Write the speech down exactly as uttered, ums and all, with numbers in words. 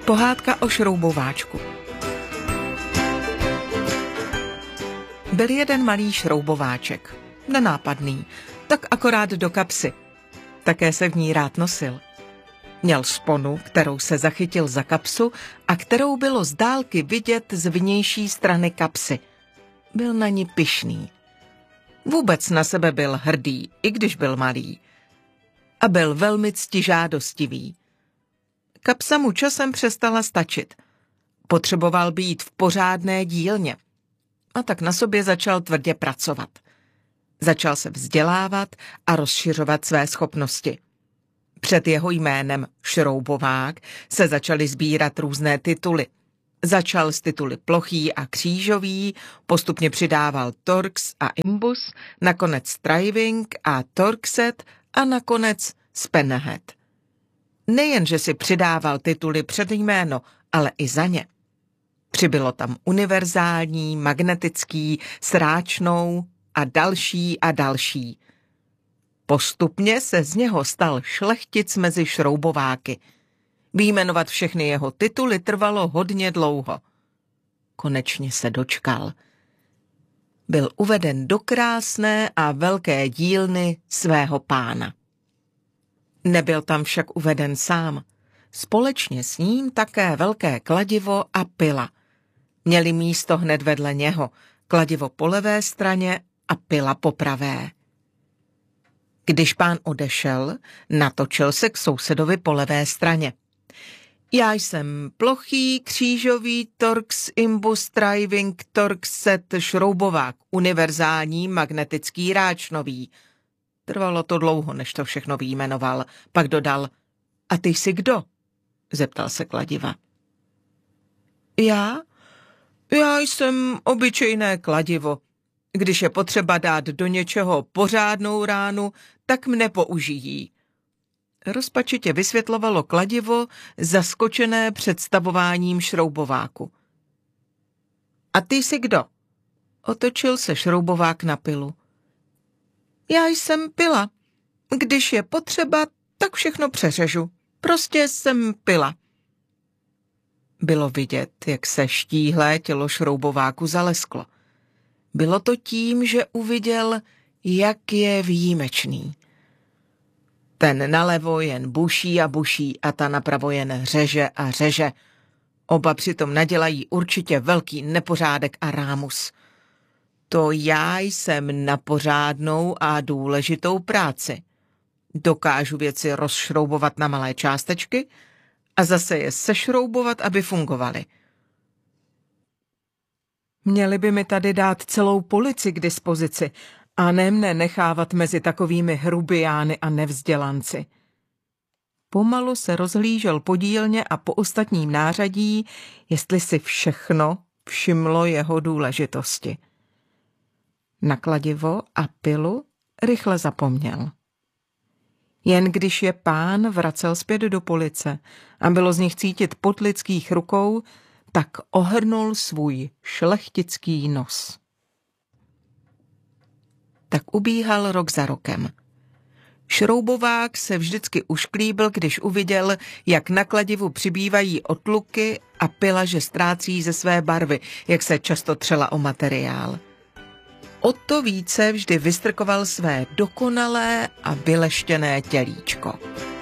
Pohádka o šroubováčku. Byl jeden malý šroubováček, nenápadný, tak akorát do kapsy. Také se v ní rád nosil. Měl šponu, kterou se zachytil za kapsu a kterou bylo z dálky vidět z vnější strany kapsy. Byl na ní pyšný. Vůbec na sebe byl hrdý, i když byl malý. A byl velmi ctižádostivý. Kapsa mu časem přestala stačit. Potřeboval být v pořádné dílně. A tak na sobě začal tvrdě pracovat. Začal se vzdělávat a rozšiřovat své schopnosti. Před jeho jménem Šroubovák se začaly sbírat různé tituly. Začal s tituly plochý a křížový, postupně přidával Torx a Imbus, nakonec Striving a Torxet a nakonec Spenehead. Nejen, že si přidával tituly před jméno, ale i za ně. Přibylo tam univerzální, magnetický, sráčnou a další a další. Postupně se z něho stal šlechtic mezi šroubováky. Vyjmenovat všechny jeho tituly trvalo hodně dlouho. Konečně se dočkal. Byl uveden do krásné a velké dílny svého pána. Nebyl tam však uveden sám. Společně s ním také velké kladivo a pila. Měli místo hned vedle něho, kladivo po levé straně a pila po pravé. Když pán odešel, natočil se k sousedovi po levé straně. Já jsem plochý, křížový, Torx, Imbus, Striving, Torxet, šroubovák, univerzální, magnetický, ráčnový. Trvalo to dlouho, než to všechno vyjmenoval. Pak dodal, a ty jsi kdo? Zeptal se kladiva. Já? Já jsem obyčejné kladivo. Když je potřeba dát do něčeho pořádnou ránu, tak mne použijí. Rozpačitě vysvětlovalo kladivo, zaskočené představováním šroubováku. A ty jsi kdo? Otočil se šroubovák na pilu. Já jsem pila. Když je potřeba, tak všechno přeřežu. Prostě jsem pila. Bylo vidět, jak se štíhlé tělo šroubováku zalesklo. Bylo to tím, že uviděl, jak je výjimečný. Ten nalevo jen buší a buší a ta napravo jen řeže a řeže. Oba přitom nadělají určitě velký nepořádek a rámus. To já jsem na pořádnou a důležitou práci. Dokážu věci rozšroubovat na malé částečky a zase je sešroubovat, aby fungovaly. Měli by mi tady dát celou polici k dispozici a ne mne nechávat mezi takovými hrubiány a nevzdělanci. Pomalu se rozhlížel po dílně a po ostatním nářadí, jestli si všechno všimlo jeho důležitosti. Na kladivo a pilu rychle zapomněl. Jen když je pán vracel zpět do police a bylo z nich cítit pot lidských rukou, tak ohrnul svůj šlechtický nos. Tak ubíhal rok za rokem. Šroubovák se vždycky ušklíbil, když uviděl, jak na kladivu přibývají otluky a pila, že ztrácí ze své barvy, jak se často třela o materiál. O to více vždy vystrkoval své dokonalé a vyleštěné tělíčko.